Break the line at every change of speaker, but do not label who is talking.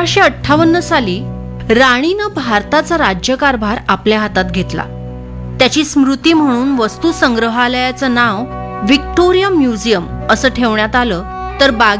1858 साली राणीनं भारताचा राज्यकारभार आपल्या हातात घेतला. त्याची स्मृती म्हणून वस्तू संग्रहालयाचं नाव व्हिक्टोरिया म्युझियम असं ठेवण्यात आलं. तर